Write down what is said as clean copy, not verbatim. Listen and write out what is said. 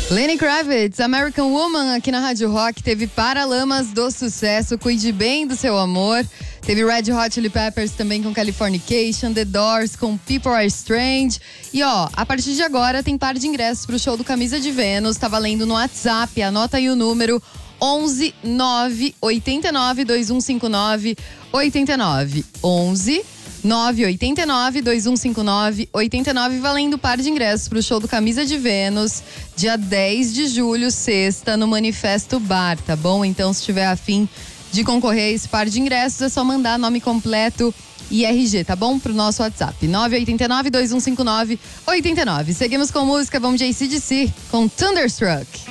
Lenny Kravitz, American Woman, aqui na Rádio Rock. Teve Paralamas do Sucesso, Cuide Bem do Seu Amor. Teve Red Hot Chili Peppers também com Californication, The Doors com People Are Strange. E ó, a partir de agora tem par de ingressos pro show do Camisa de Vênus. Tá valendo no WhatsApp, anota aí o número 11 9 89 2159 89. 11 989 2159 89, valendo par de ingressos pro show do Camisa de Vênus, dia 10 de julho, sexta, no Manifesto Bar, tá bom? Então, se tiver afim de concorrer a esse par de ingressos, é só mandar nome completo e RG, tá bom? Pro nosso WhatsApp, 989 2159 89. Seguimos com música, vamos de AC/DC com Thunderstruck.